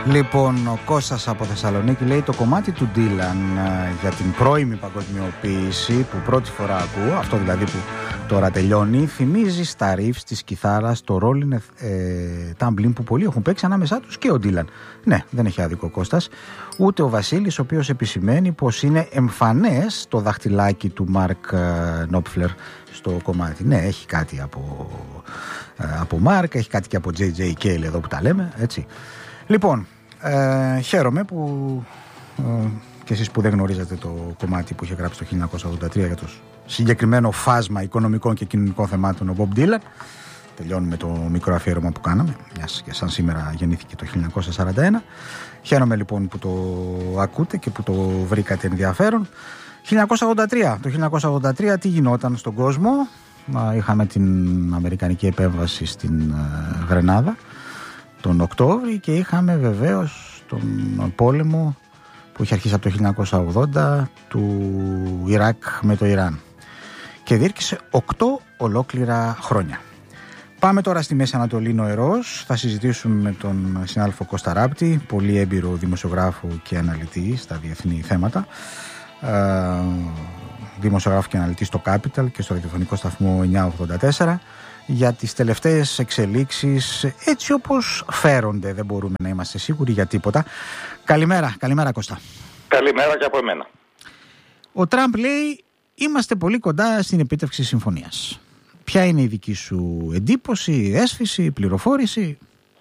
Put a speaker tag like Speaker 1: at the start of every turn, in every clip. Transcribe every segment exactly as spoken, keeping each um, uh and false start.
Speaker 1: Λοιπόν, ο Κώστας από Θεσσαλονίκη λέει το κομμάτι του Ντίλαν για την πρώιμη παγκοσμιοποίηση που πρώτη φορά ακούω, αυτό δηλαδή που τώρα τελειώνει, θυμίζει στα ριφς της κιθάρας το Rolling ε, Tumbling που πολλοί έχουν παίξει ανάμεσά τους και ο Ντίλαν. Ναι, δεν έχει άδικο ο Κώστας. Ούτε ο Βασίλης, ο οποίος επισημαίνει πως είναι εμφανές το δαχτυλάκι του Μαρκ Νόπφλερ στο κομμάτι. Ναι, έχει κάτι από, από Μαρκ, έχει κάτι και από τζέι τζέι Cale εδώ που τα λέμε, έτσι. Λοιπόν, ε, χαίρομαι που ε, και εσείς που δεν γνωρίζετε το κομμάτι που είχε γράψει το χίλια εννιακόσια ογδόντα τρία για το συγκεκριμένο φάσμα οικονομικών και κοινωνικών θεμάτων ο Bob Dylan. Τελειώνουμε το μικρό αφιέρωμα που κάναμε, μιας και σαν σήμερα γεννήθηκε το χίλια εννιακόσια σαράντα ένα. Χαίρομαι λοιπόν που το ακούτε και που το βρήκατε ενδιαφέρον. χίλια εννιακόσια ογδόντα τρία. Το χίλια εννιακόσια ογδόντα τρία τι γινόταν στον κόσμο? Είχαμε την αμερικανική επέμβαση στην ε, Γρενάδα τον Οκτώβρη και είχαμε βεβαίως τον πόλεμο που είχε αρχίσει από το χίλια εννιακόσια ογδόντα του Ιράκ με το Ιράν και διήρκησε οκτώ ολόκληρα χρόνια. Πάμε τώρα στη Μέση Ανατολή νοερός. Θα συζητήσουμε με τον συνάδελφο Κώστα Ράπτη, πολύ έμπειρο δημοσιογράφο και αναλυτή στα διεθνή θέματα, ε, δημοσιογράφο και αναλυτή στο Capital και στο ραδιοφωνικό σταθμό εννιακόσια ογδόντα τέσσερα, για τις τελευταίες εξελίξεις έτσι όπως φέρονται. Δεν μπορούμε να είμαστε σίγουροι για τίποτα. Καλημέρα, καλημέρα Κώστα.
Speaker 2: Καλημέρα και από εμένα.
Speaker 1: Ο Τραμπ λέει είμαστε πολύ κοντά στην επίτευξη συμφωνίας. Ποια είναι η δική σου εντύπωση, αίσθηση, πληροφόρηση?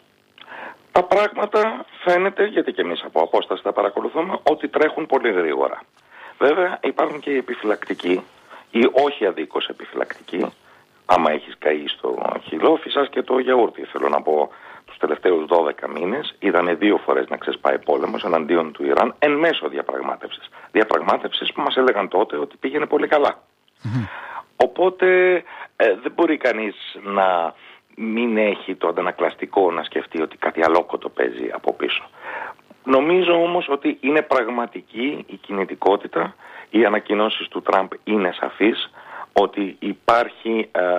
Speaker 2: Τα πράγματα φαίνεται, γιατί και εμείς από απόσταση τα παρακολουθούμε, ότι τρέχουν πολύ γρήγορα. Βέβαια υπάρχουν και οι επιφυλακτικοί ή όχι αδίκως επιφυλακτικοί. Άμα έχεις καεί στο χυλό, φυσάς και το γιαούρτι. Θέλω να πω, τους τελευταίους δώδεκα μήνες είδανε δύο φορές να ξεσπάει πόλεμος εναντίον του Ιράν εν μέσω διαπραγμάτευσης. Διαπραγμάτευσης που μας έλεγαν τότε ότι πήγαινε πολύ καλά. Mm-hmm. Οπότε ε, δεν μπορεί κανείς να μην έχει το αντανακλαστικό να σκεφτεί ότι κάτι αλόκοτο παίζει από πίσω. Νομίζω όμως ότι είναι πραγματική η κινητικότητα, οι ανακοινώσεις του Τραμπ είναι σαφείς, ότι υπάρχει ε,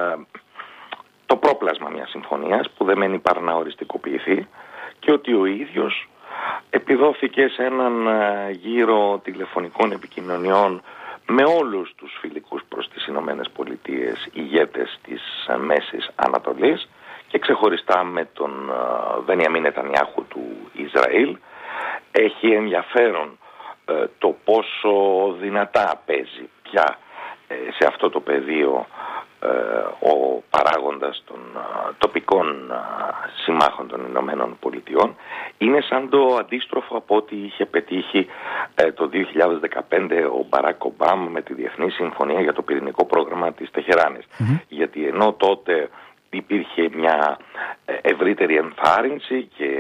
Speaker 2: το πρόπλασμα μιας συμφωνίας που δεν μένει παρά να οριστικοποιηθεί και ότι ο ίδιος επιδόθηκε σε έναν ε, γύρο τηλεφωνικών επικοινωνιών με όλους τους φιλικούς προς τις Ηνωμένες Πολιτείες ηγέτες της ε, Μέσης Ανατολής και ξεχωριστά με τον ε, Μπενιαμίν Νετανιάχου του Ισραήλ. Έχει ενδιαφέρον ε, το πόσο δυνατά παίζει πια σε αυτό το πεδίο ε, ο παράγοντας των ε, τοπικών ε, συμμάχων των Ηνωμένων Πολιτειών. Είναι σαν το αντίστροφο από ό,τι είχε πετύχει ε, το δύο χιλιάδες δεκαπέντε ο Μπαράκ Ομπάμα με τη Διεθνή Συμφωνία για το πυρηνικό πρόγραμμα της Τεχεράνης. Mm-hmm. Γιατί ενώ τότε υπήρχε μια ευρύτερη ενθάρρυνση και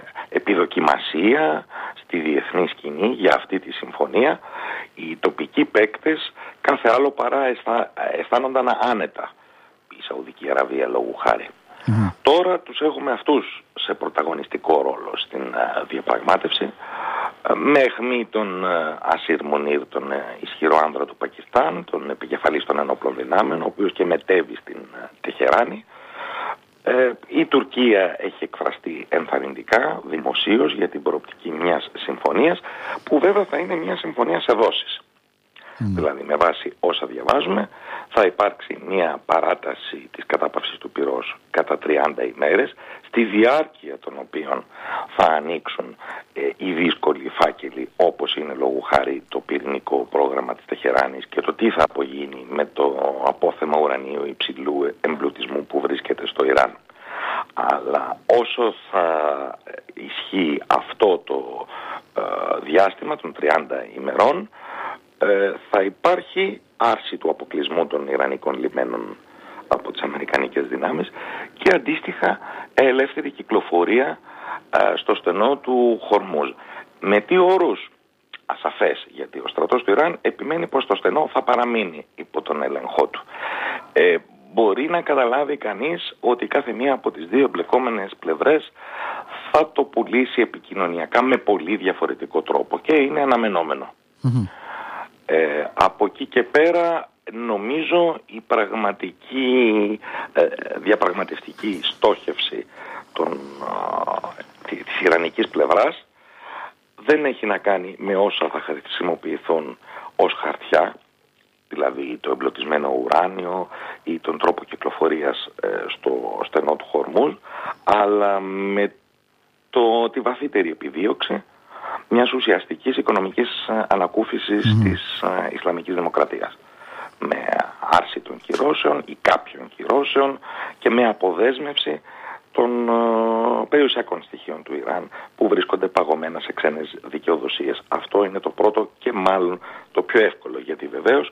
Speaker 2: επιδοκιμασία στη διεθνή σκηνή για αυτή τη συμφωνία, οι τοπικοί παίκτες κάθε άλλο παρά αισθά, αισθάνονταν άνετα. Η Σαουδική Αραβία λόγου χάρη. Mm-hmm. Τώρα τους έχουμε αυτούς σε πρωταγωνιστικό ρόλο στην uh, διαπραγμάτευση, uh, με αιχμή τον uh, Ασίρ Μουνίρ, τον uh, ισχυρό άνδρα του Πακιστάν, τον επικεφαλής των ενόπλων δυνάμεων, ο οποίος και μετέβη στην uh, Τεχεράνη. Ε, η Τουρκία έχει εκφραστεί ενθαρρυντικά, δημοσίως, για την προοπτική μιας συμφωνίας, που βέβαια θα είναι μια συμφωνία σε δόσεις. Mm. Δηλαδή, με βάση όσα διαβάζουμε, θα υπάρξει μια παράταση της κατάπαυσης του πυρός κατά τριάντα ημέρες, στη διάρκεια των οποίων θα ανοίξουν ε, οι δύσκολοι φάκελοι, όπως είναι λόγου χάρη το πυρηνικό πρόγραμμα της Τεχεράνης και το τι θα απογίνει με το απόθεμα ουρανίου υψηλού εμπλουτισμού που βρίσκεται στο Ιράν. Αλλά όσο θα ισχύει αυτό το ε, διάστημα των τριάντα ημερών, ε, θα υπάρχει άρση του αποκλεισμού των Ιρανικών λιμένων από τις αμερικανικές δυνάμεις και αντίστοιχα ελεύθερη κυκλοφορία ε, στο στενό του Χορμούζ. Με τι όρους? Ασαφές, γιατί ο στρατός του Ιράν επιμένει πως το στενό θα παραμείνει υπό τον έλεγχό του. Ε, μπορεί να καταλάβει κανείς ότι κάθε μία από τις δύο εμπλεκόμενες πλευρές θα το πουλήσει επικοινωνιακά με πολύ διαφορετικό τρόπο και είναι αναμενόμενο. Mm-hmm. Ε, από εκεί και πέρα νομίζω η πραγματική ε, διαπραγματευτική στόχευση των, ε, της ιρανικής πλευράς δεν έχει να κάνει με όσα θα χρησιμοποιηθούν ως χαρτιά, δηλαδή το εμπλωτισμένο ουράνιο ή τον τρόπο κυκλοφορίας ε, στο στενό του Χορμούζ, αλλά με το, τη βαθύτερη επιδίωξη μιας ουσιαστικής οικονομικής ανακούφισης mm. της ε, Ισλαμικής Δημοκρατίας, με άρση των κυρώσεων ή κάποιων κυρώσεων και με αποδέσμευση των ε, περιουσιακών στοιχείων του Ιράν που βρίσκονται παγωμένα σε ξένες δικαιοδοσίες. Αυτό είναι το πρώτο και μάλλον το πιο εύκολο, γιατί βεβαίως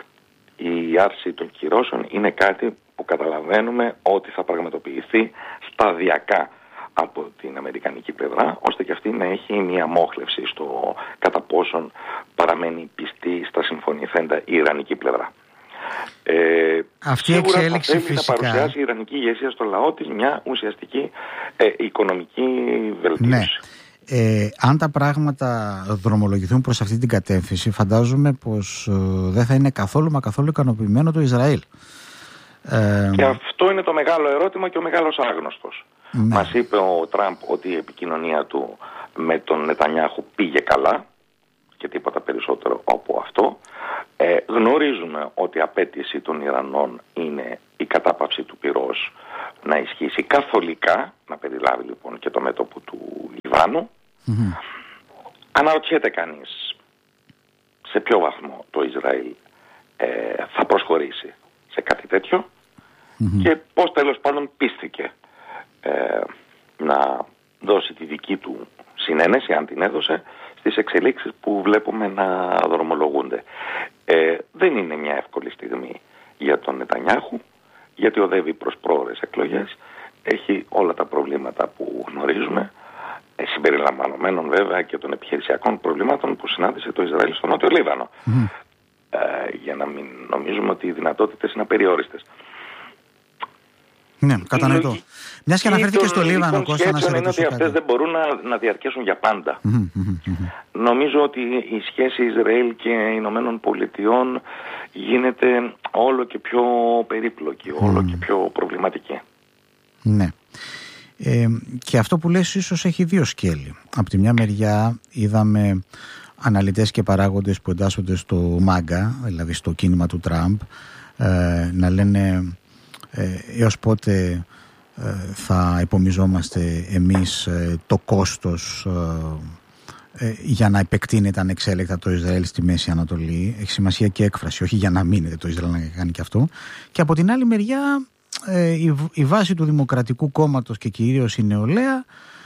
Speaker 2: η άρση των κυρώσεων είναι κάτι που καταλαβαίνουμε ότι θα πραγματοποιηθεί σταδιακά από την αμερικανική πλευρά, ώστε και αυτή να έχει μια μόχλευση στο κατά πόσον παραμένει πιστή στα συμφωνηθέντα η ιρανική πλευρά. Ε,
Speaker 1: Αυτή η εξέλιξη
Speaker 2: θα
Speaker 1: φυσικά
Speaker 2: να παρουσιάσει η ιρανική ηγεσία στο λαό της μια ουσιαστική ε, οικονομική βελτίωση.
Speaker 1: Ναι. Ε, αν τα πράγματα δρομολογηθούν προς αυτή την κατεύθυνση, φαντάζομαι πως ε, δεν θα είναι καθόλου μα καθόλου ικανοποιημένο το Ισραήλ. Ε,
Speaker 2: και αυτό είναι το μεγάλο ερώτημα και ο μεγάλος άγνωστος. Ναι. Μας είπε ο Τραμπ ότι η επικοινωνία του με τον Νετανιάχου πήγε καλά και τίποτα περισσότερο από αυτό. Ε, γνωρίζουμε ότι η απέτηση των Ιρανών είναι η κατάπαυση του πυρός να ισχύσει καθολικά, να περιλάβει λοιπόν και το μέτωπο του Λιβάνου. Mm-hmm. Αναρωτιέται κανείς σε ποιο βαθμό το Ισραήλ ε, θα προσχωρήσει σε κάτι τέτοιο mm-hmm. και πώς τέλος πάντων πίστηκε ε, να δώσει τη δική του συνένεση, αν την έδωσε, στις εξελίξεις που βλέπουμε να δρομολογούνται. Ε, δεν είναι μια εύκολη στιγμή για τον Νετανιάχου, γιατί οδεύει προς πρόωρες εκλογές, έχει όλα τα προβλήματα που γνωρίζουμε, ε, συμπεριλαμβανομένων βέβαια και των επιχειρησιακών προβλημάτων που συνάντησε το Ισραήλ στο Νότιο Λίβανο. Mm. Ε, για να μην νομίζουμε ότι οι δυνατότητες είναι απεριόριστες.
Speaker 1: Ναι, κατανοητό. Μια και αναφέρθηκε στο Λίβανο, Κώστα, να σε ρωτήσω
Speaker 2: είναι ότι αυτές δεν μπορούν να, να διαρκέσουν για πάντα. Mm-hmm, mm-hmm. Νομίζω ότι η σχέση Ισραήλ και Ηνωμένων Πολιτειών γίνεται όλο και πιο περίπλοκη, mm. όλο και πιο προβληματική.
Speaker 1: Ναι. Ε, και αυτό που λες ίσως έχει δύο σκέλη. Από τη μια μεριά είδαμε αναλυτές και παράγοντες που εντάσσονται στο μάγκα, δηλαδή στο κίνημα του Τραμπ, ε, να λένε ε, έως πότε ε, θα επομιζόμαστε εμείς ε, το κόστος ε, ε, για να επεκτείνεται ανεξέλεκτα το Ισραήλ στη Μέση Ανατολή. Έχει σημασία και έκφραση, όχι για να μείνεται το Ισραήλ να κάνει και αυτό. Και από την άλλη μεριά ε, η, η βάση του Δημοκρατικού Κόμματος και κυρίως η νεολαία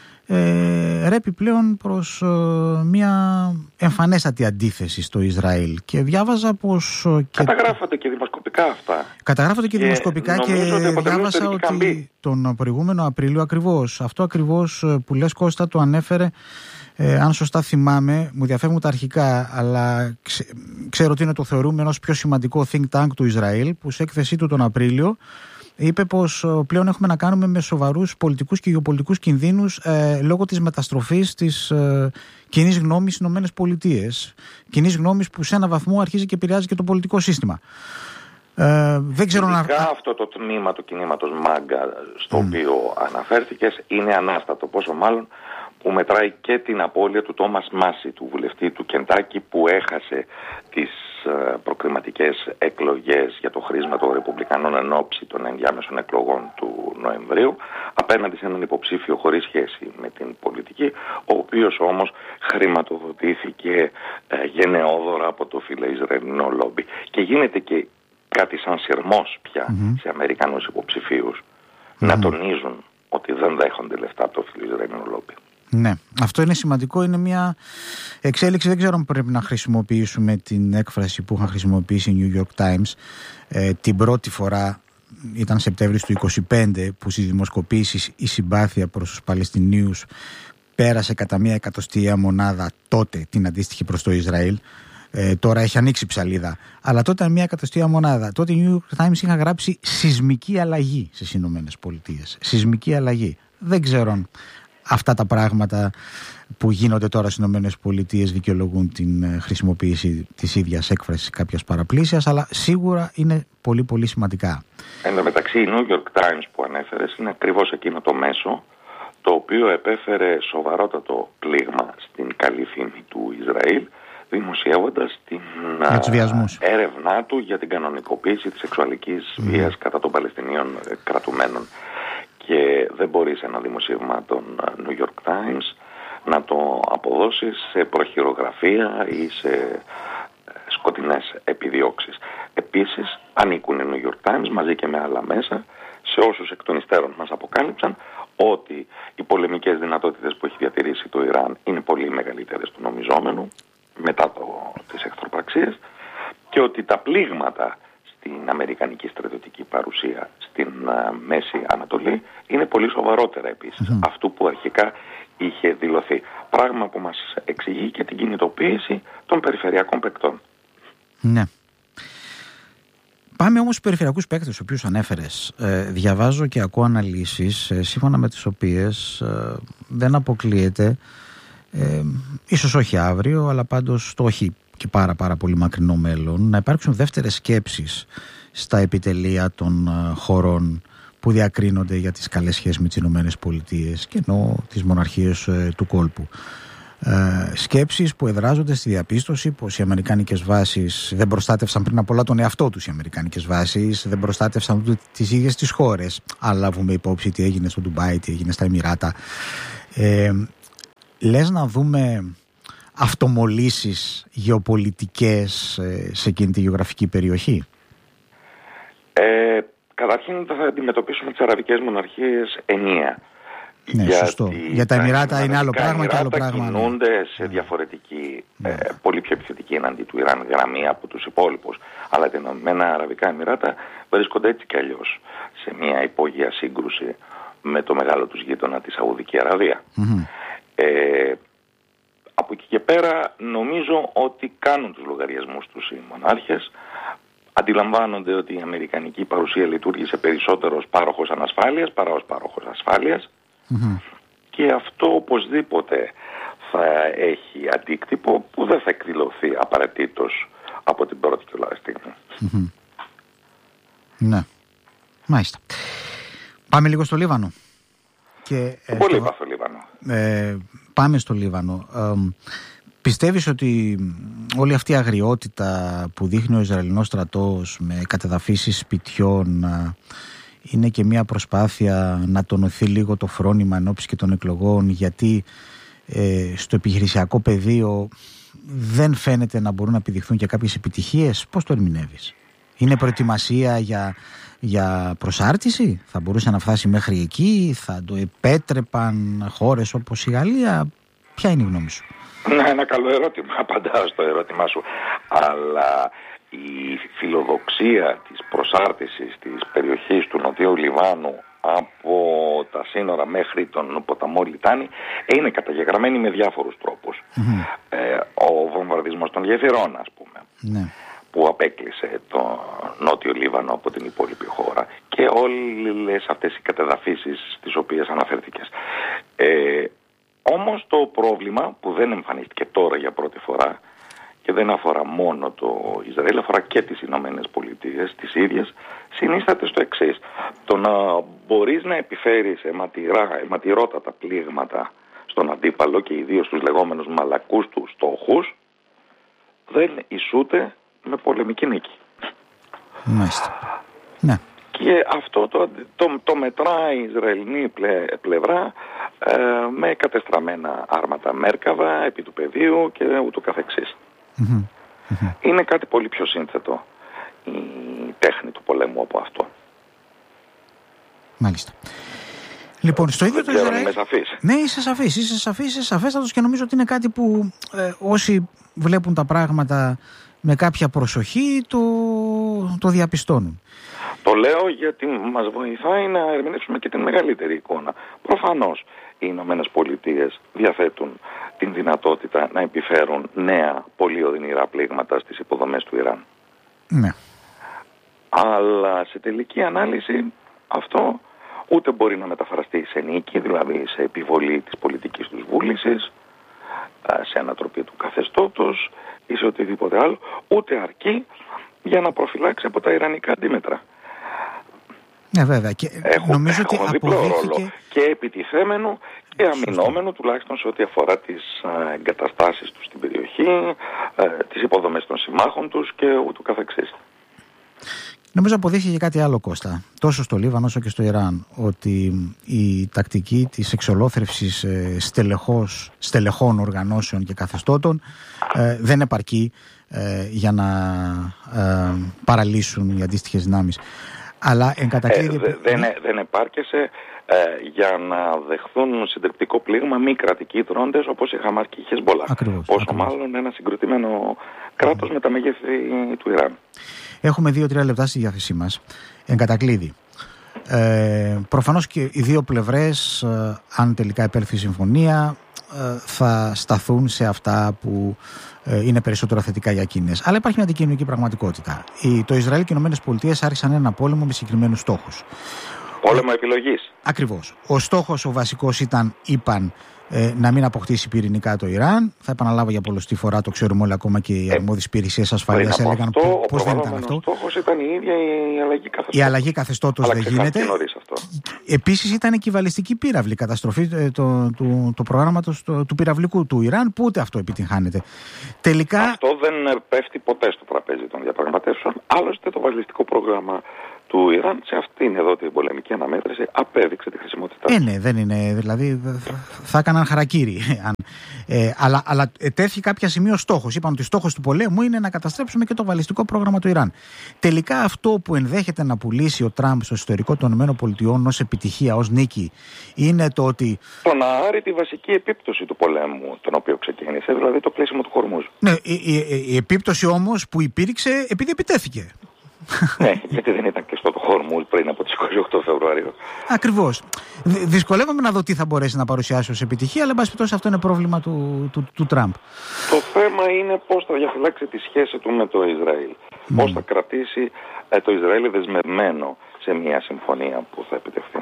Speaker 1: Ε, ρέπει πλέον προς ε, μια εμφανέστατη αντίθεση στο Ισραήλ και διάβαζα πως ε, και...
Speaker 2: καταγράφονται και δημοσκοπικά αυτά
Speaker 1: καταγράφονται και, και δημοσκοπικά και διάβασα ότι καμπή. Τον προηγούμενο Απρίλιο ακριβώς αυτό ακριβώς που λες, Κώστα, το ανέφερε, ε, αν σωστά θυμάμαι, μου διαφεύγουν τα αρχικά, αλλά ξε, ξέρω ότι είναι το θεωρούμενο ως πιο σημαντικό think tank του Ισραήλ, που σε έκθεσή του τον Απρίλιο είπε πως πλέον έχουμε να κάνουμε με σοβαρούς πολιτικούς και γεωπολιτικούς κινδύνους ε, λόγω της μεταστροφής της ε, κοινής γνώμης στις Ηνωμένες Πολιτείες. Κοινής γνώμης που σε έναν βαθμό αρχίζει και επηρεάζει και το πολιτικό σύστημα. Ε, δεν ξέρω να...
Speaker 2: αυτό το τμήμα του κινήματος μάγκα στο mm. οποίο αναφέρθηκες είναι ανάστατο, πόσο μάλλον που μετράει και την απώλεια του Τόμας Μάση, του βουλευτή του Κεντάκι, που έχασε τις προκριματικές εκλογές για το χρήσμα των Ρεπουμπλικανών εν ώψη των ενδιάμεσων εκλογών του Νοεμβρίου, απέναντι σε έναν υποψήφιο χωρίς σχέση με την πολιτική, ο οποίος όμως χρηματοδοτήθηκε ε, γενναιόδωρα από το φιλοϊσραηλινό λόμπι. Και γίνεται και κάτι σαν σειρμός πια mm-hmm. σε Αμερικανούς υποψηφίους mm-hmm. να τονίζουν ότι δεν δέχονται λεφτά από το φιλοϊσραηλινό λόμπι.
Speaker 1: Ναι, αυτό είναι σημαντικό, είναι μια εξέλιξη, δεν ξέρω αν πρέπει να χρησιμοποιήσουμε την έκφραση που είχαν χρησιμοποιήσει οι New York Times ε, την πρώτη φορά, ήταν Σεπτέμβρης του είκοσι πέντε, που στις δημοσκοπήσεις η συμπάθεια προς τους Παλαιστινίους πέρασε κατά μία εκατοστία μονάδα τότε την αντίστοιχη προς το Ισραήλ. Ε, τώρα έχει ανοίξει ψαλίδα, αλλά τότε ήταν μία εκατοστία μονάδα. Τότε οι New York Times είχαν γράψει σεισμική αλλαγή στις Ηνωμένες Πολιτείες. Σεισμική αλλαγή. Δεν ξέρω αν αυτά τα πράγματα που γίνονται τώρα στις Ηνωμένες Πολιτείες δικαιολογούν την χρησιμοποίηση της ίδιας έκφρασης κάποιας παραπλήσιας, αλλά σίγουρα είναι πολύ πολύ σημαντικά.
Speaker 2: Εν τω μεταξύ, η New York Times που ανέφερες είναι ακριβώς εκείνο το μέσο το οποίο επέφερε σοβαρότατο πλήγμα στην καλή φήμη του Ισραήλ, δημοσιεύοντας την έρευνά του για την κανονικοποίηση της σεξουαλικής mm. βίας κατά των Παλαιστινίων κρατουμένων. Και δεν μπορεί σε ένα δημοσίευμα των New York Times να το αποδώσει σε προχειρογραφία ή σε σκοτεινές επιδιώξεις. Επίσης ανήκουν οι New York Times μαζί και με άλλα μέσα σε όσους εκ των υστέρων μας αποκάλυψαν ότι οι πολεμικές δυνατότητες που έχει διατηρήσει το Ιράν είναι πολύ μεγαλύτερες του νομιζόμενου μετά το, τις εχθροπραξίες και ότι τα πλήγματα στην αμερικανική στρατιωτική παρουσία στην uh, Μέση Ανατολή είναι πολύ σοβαρότερα επίσης mm-hmm. αυτού που αρχικά είχε δηλωθεί. Πράγμα που μας εξηγεί και την κινητοποίηση των περιφερειακών παικτών.
Speaker 1: Ναι. Πάμε όμως στους περιφερειακούς παίκτες, τους οποίους ανέφερες. Ε, διαβάζω και ακούω αναλύσεις ε, σύμφωνα με τις οποίες ε, δεν αποκλείεται, ε, ίσως όχι αύριο, αλλά πάντως το όχι και πάρα πάρα πολύ μακρινό μέλλον, να υπάρξουν δεύτερες σκέψεις στα επιτελεία των ε, χωρών που διακρίνονται για τις καλές σχέσεις με τις Ηνωμένες Πολιτείες και ενώ τις μοναρχίες ε, του κόλπου. Ε, σκέψεις που εδράζονται στη διαπίστωση πως οι αμερικάνικες βάσεις δεν προστάτευσαν πριν απ' όλα τον εαυτό τους. Οι αμερικάνικες βάσεις δεν προστάτευσαν ούτε τις ίδιες τις χώρες. Αν λάβουμε υπόψη τι έγινε στο Ντουμπάι, τι έγινε στα Εμιράτα. Ε, λες να δούμε αυτομολύσεις γεωπολιτικές ε, σε εκείνη τη γεωγραφική περιοχή?
Speaker 2: Ε, καταρχήν θα αντιμετωπίσουμε τις αραβικές μοναρχίες ενιαία.
Speaker 1: Ναι, γιατί σωστό. Για τα Εμιράτα είναι άλλο πράγμα και άλλο πράγμα.
Speaker 2: Κινούνται ναι. σε διαφορετική, ναι. ε, πολύ πιο επιθετική εναντί του Ιράν γραμμή από τους υπόλοιπους. Αλλά τα Ηνωμένα Αραβικά Εμιράτα βρίσκονται έτσι κι αλλιώς σε μια υπόγεια σύγκρουση με το μεγάλο τους γείτονα τη Σαουδική Αραβία. Mm-hmm. Ε, από εκεί και πέρα νομίζω ότι κάνουν τους λογαριασμούς τους οι μονάρχες. Αντιλαμβάνονται ότι η αμερικανική παρουσία λειτουργήσε περισσότερο ως πάροχος ανασφάλειας παρά ως πάροχος ασφάλειας. Mm-hmm. Και αυτό οπωσδήποτε θα έχει αντίκτυπο που δεν θα εκδηλωθεί απαραίτητος από την πρώτη κιόλας στιγμή.
Speaker 1: Mm-hmm. Ναι, μάλιστα. Πάμε λίγο στο Λίβανο. Και,
Speaker 2: ε, Πολύ είπα στο Λίβανο.
Speaker 1: Ε, πάμε στο Λίβανο. Ε, πιστεύεις ότι όλη αυτή η αγριότητα που δείχνει ο Ισραηλινός στρατός με κατεδαφίσεις σπιτιών είναι και μια προσπάθεια να τονωθεί λίγο το φρόνημα ενόψει και των εκλογών, γιατί ε, στο επιχειρησιακό πεδίο δεν φαίνεται να μπορούν να επιδειχθούν και κάποιες επιτυχίες? Πώς το ερμηνεύεις? Είναι προετοιμασία για, για προσάρτηση? Θα μπορούσε να φτάσει μέχρι εκεί? Θα το επέτρεπαν χώρες όπως η Γαλλία? Ποια είναι η γνώμη σου?
Speaker 2: Ναι, ένα καλό ερώτημα. Απαντάω στο ερώτημά σου. Αλλά η φιλοδοξία της προσάρτησης της περιοχής του Νοτιού Λιβάνου από τα σύνορα μέχρι τον ποταμό Λιτάνη είναι καταγεγραμμένη με διάφορους τρόπους. Mm-hmm. Ε, ο βομβαρδισμός των γεφυρών, ας πούμε, mm-hmm. που απέκλεισε το Νότιο Λίβανο από την υπόλοιπη χώρα, και όλες αυτές οι κατεδαφίσεις στις οποίες αναφέρθηκες. Ε, όμως το πρόβλημα που δεν εμφανίστηκε τώρα για πρώτη φορά και δεν αφορά μόνο το Ισραήλ, αφορά και τις Ηνωμένες Πολιτείες, τις ίδιες, συνίσταται στο εξής. Το να μπορείς να επιφέρεις αιματηρά, αιματηρότατα πλήγματα στον αντίπαλο και ιδίως στους λεγόμενους μαλακούς του στόχους, δεν ισούται με πολεμική νίκη.
Speaker 1: Μάλιστα. Ναι.
Speaker 2: Και αυτό το, το, το μετράει η Ισραηλινή πλε, πλευρά ε, με κατεστραμμένα άρματα Μέρκαβα επί του πεδίου και ούτω καθεξής. Mm-hmm. Mm-hmm. Είναι κάτι πολύ πιο σύνθετο η τέχνη του πολέμου από αυτό.
Speaker 1: Μάλιστα. Λοιπόν, στο ίδιο το Ισραήλ.
Speaker 2: Είμαι σαφής.
Speaker 1: Ναι, είσαι σαφής, είσαι σαφής, είσαι σαφέστατος, και νομίζω ότι είναι κάτι που ε, όσοι βλέπουν τα πράγματα με κάποια προσοχή το, το διαπιστώνουν.
Speaker 2: Το λέω γιατί μας βοηθάει να ερμηνεύσουμε και την μεγαλύτερη εικόνα. Προφανώς οι Ηνωμένες Πολιτείες διαθέτουν την δυνατότητα να επιφέρουν νέα πολύ οδυνηρά πλήγματα στις υποδομές του Ιράν.
Speaker 1: Ναι.
Speaker 2: Αλλά σε τελική ανάλυση αυτό ούτε μπορεί να μεταφραστεί σε νίκη, δηλαδή σε επιβολή της πολιτικής τους βούλησης, σε ανατροπή του καθεστώτος ή σε οτιδήποτε άλλο, ούτε αρκεί για να προφυλάξει από τα ιρανικά αντίμετρα.
Speaker 1: Ναι, βέβαια. Και
Speaker 2: έχουν,
Speaker 1: νομίζω
Speaker 2: έχουν
Speaker 1: ότι
Speaker 2: διπλό
Speaker 1: αποδείχθηκε...
Speaker 2: ρόλο και επιτιθέμενο και αμυνόμενο, τουλάχιστον σε ό,τι αφορά τις εγκαταστάσεις τους στην περιοχή, τις υποδομές των συμμάχων τους και ούτω καθεξής. Νομίζω
Speaker 1: αποδείχθηκε κάτι άλλο, Κώστα, τόσο στο Λίβανο όσο και στο Ιράν, ότι η τακτική της εξολόθρευσης στελεχώς, στελεχών οργανώσεων και καθεστώτων ε, δεν επαρκεί ε, για να ε, παραλύσουν οι αντίστοιχες δυνάμεις. Αλλά εν κατακλείδη...
Speaker 2: Ε, δεν, δεν επάρκεσε ε, για να δεχθούν συντριπτικό πλήγμα μη κρατικοί δρόντες όπως η Χαμάς και η Χεσμπολά. Πόσο ακριβώς. Μάλλον ένα συγκροτημένο κράτος με τα μεγέθη του Ιράν.
Speaker 1: Έχουμε δύο-τρία λεπτά στη διάθεσή μας. Εν κατακλείδη. Ε, προφανώς και οι δύο πλευρές, ε, αν τελικά επέλθει η συμφωνία, ε, θα σταθούν σε αυτά που ε, είναι περισσότερο θετικά για εκείνες. Αλλά υπάρχει μια αντικειμενική πραγματικότητα. Η, το Ισραήλ και οι Ηνωμένες Πολιτείες άρχισαν ένα πόλεμο με συγκεκριμένους στόχους.
Speaker 2: Πόλεμο επιλογής.
Speaker 1: Ακριβώς. Ο στόχος ο βασικός ήταν, είπαν, ε, να μην αποκτήσει πυρηνικά το Ιράν. Θα επαναλάβω για πολλωστή φορά, το ξέρουμε όλοι, ακόμα και οι αρμόδιες υπηρεσίες ασφαλείας έλεγαν πώς δεν ήταν αυτό.
Speaker 2: Ο στόχος ήταν η ίδια η αλλαγή καθεστώτος.
Speaker 1: Η αλλαγή καθεστώτος δεν γίνεται. Επίσης ήταν και η βαλιστική πύραυλη, η καταστροφή το, το, το, το προγράμματος το, του πυραυλικού του Ιράν, που ούτε αυτό επιτυγχάνεται. Τελικά...
Speaker 2: Αυτό δεν πέφτει ποτέ στο τραπέζι των διαπραγματεύσεων. Άλλωστε το βαλιστικό πρόγραμμα του Ιράν σε αυτήν εδώ την πολεμική αναμέτρηση απέδειξε τη χρησιμότητά του.
Speaker 1: Ε, ναι, δεν είναι. Δηλαδή θα έκαναν χαρακίρι. Ε, αλλά, αλλά τέθη κάποια σημείο στόχος. Είπαν ότι στόχος του πολέμου είναι να καταστρέψουμε και το βαλιστικό πρόγραμμα του Ιράν. Τελικά αυτό που ενδέχεται να πουλήσει ο Τραμπ στο ιστορικό των ΗΠΑ ως επιτυχία, ως νίκη, είναι το ότι.
Speaker 2: Το να άρει τη βασική επίπτωση του πολέμου, τον οποίο ξεκίνησε, δηλαδή το κλείσιμο του Χορμούζ.
Speaker 1: Ναι, η, η, η επίπτωση όμως που υπήρξε επειδή επιτέθηκε.
Speaker 2: Ναι, γιατί δεν ήταν και στο Χορμούζ πριν από τις είκοσι οκτώ Φεβρουαρίου.
Speaker 1: Ακριβώς. Δυσκολεύομαι να δω τι θα μπορέσει να παρουσιάσει ως επιτυχία, αλλά εν πάση περιπτώσει αυτό είναι πρόβλημα του, του, του Τραμπ.
Speaker 2: Το θέμα είναι πώς θα διαφυλάξει τη σχέση του με το Ισραήλ. Mm. Πώς θα κρατήσει ε, το Ισραήλ δεσμευμένο σε μια συμφωνία που θα επιτευχθεί.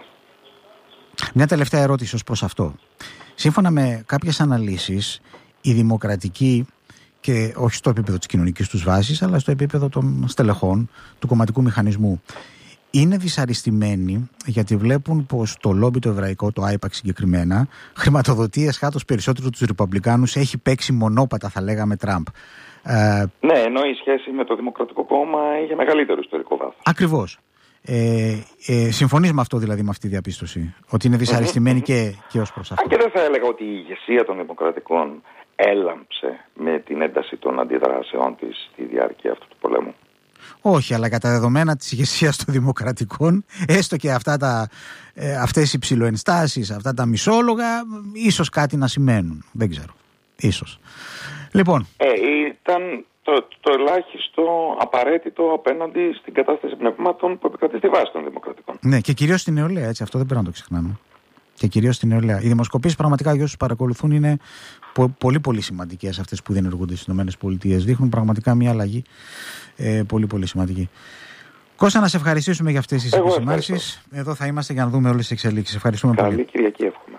Speaker 1: Μια τελευταία ερώτηση ως προς αυτό. Σύμφωνα με κάποιες αναλύσεις, η δημοκρατική, και όχι στο επίπεδο της κοινωνικής τους βάσης, αλλά στο επίπεδο των στελεχών του κομματικού μηχανισμού, είναι δυσαρεστημένοι γιατί βλέπουν πως το λόμπι το εβραϊκό, το άιπαξ συγκεκριμένα, χρηματοδοτεί εσχάτως περισσότερο τους Ρεπουμπλικάνους, έχει παίξει μονόπατα, θα λέγαμε, Τραμπ.
Speaker 2: Ε, ναι, ενώ η σχέση με το Δημοκρατικό Κόμμα είχε μεγαλύτερο ιστορικό βάθος.
Speaker 1: Ακριβώς. Ε, ε, συμφωνείς με αυτό, δηλαδή, με αυτή τη διαπίστωση, ότι είναι δυσαρεστημένοι mm-hmm. και, και ως προς αυτό?
Speaker 2: Αν και δεν θα έλεγα ότι η ηγεσία των Δημοκρατικών έλαμψε με την ένταση των αντιδράσεών της στη διάρκεια αυτού του πολέμου.
Speaker 1: Όχι, αλλά κατά δεδομένα της ηγεσίας των Δημοκρατικών, έστω και αυτά τα, ε, αυτές οι ψιλοενστάσεις, αυτά τα μισόλογα, ίσως κάτι να σημαίνουν. Δεν ξέρω. Ίσως. Λοιπόν.
Speaker 2: Ε, ήταν το, το ελάχιστο απαραίτητο απέναντι στην κατάσταση πνευμάτων που επικρατεί στη βάση των Δημοκρατικών.
Speaker 1: Ναι, και κυρίως στην νεολαία, έτσι. Αυτό δεν πρέπει να το ξεχνάμε. Και κυρίως στην νεολαία. Οι δημοσκοπήσεις πραγματικά, για όσους παρακολουθούν, είναι πο- πολύ πολύ σημαντικές αυτές που διενεργούνται στις ΗΠΑ. Δείχνουν πραγματικά μια αλλαγή ε, πολύ πολύ σημαντική. Κώστα, να σε ευχαριστήσουμε για αυτές τις επισημάνσεις. Εδώ θα είμαστε για να δούμε όλες τις εξελίξεις. Ευχαριστούμε
Speaker 2: Καλή
Speaker 1: πολύ.
Speaker 2: Καλή Κυριακή, εύχομαι.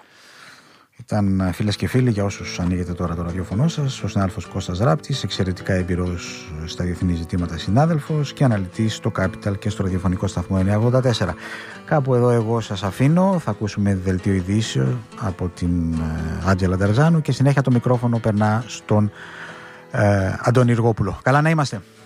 Speaker 1: Ήταν, φίλες και φίλοι, για όσους ανοίγετε τώρα το ραδιόφωνο σας, ο συνάδελφος Κώστας Ράπτης, εξαιρετικά εμπειρός στα διεθνή ζητήματα συνάδελφος και αναλυτής στο Capital και στο ραδιοφωνικό σταθμό εννιακόσια ογδόντα τέσσερα. Κάπου εδώ εγώ σας αφήνω, θα ακούσουμε δελτίο ειδήσεων από την Άντζελα Ντερζάνου και συνέχεια το μικρόφωνο περνά στον ε, Αντώνη Ιργόπουλο. Καλά να είμαστε.